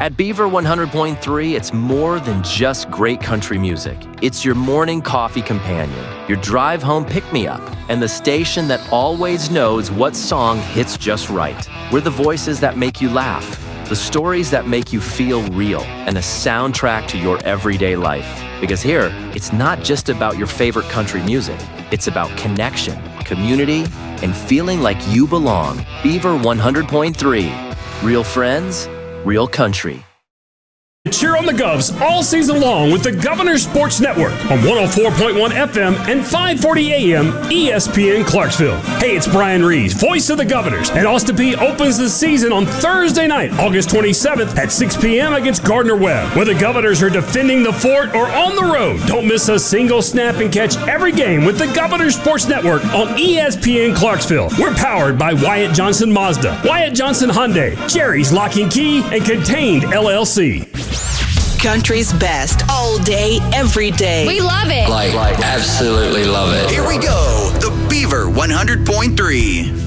At Beaver 100.3, it's more than just great country music. It's your morning coffee companion, your drive home pick-me-up, and the station that always knows what song hits just right. We're the voices that make you laugh, the stories that make you feel real, and a soundtrack to your everyday life. Because here, it's not just about your favorite country music. It's about connection, community, and feeling like you belong. Beaver 100.3. Real friends, real country. Cheer on the Govs all season long with the Governor Sports Network on 104.1 FM and 540 AM ESPN Clarksville. Hey, it's Brian Rees, voice of the Governors, and Austin Peay opens the season on Thursday night, August 27th at 6 p.m. against Gardner-Webb, where the Governors are defending the fort or on the road. Don't miss a single snap and catch every game with the Governor Sports Network on ESPN Clarksville. We're powered by Wyatt Johnson Mazda, Wyatt Johnson Hyundai, Jerry's Lock and Key, and Contained LLC. Country's best all day, every day. We love it. Like absolutely love it. Here we go. The Beaver 100.3.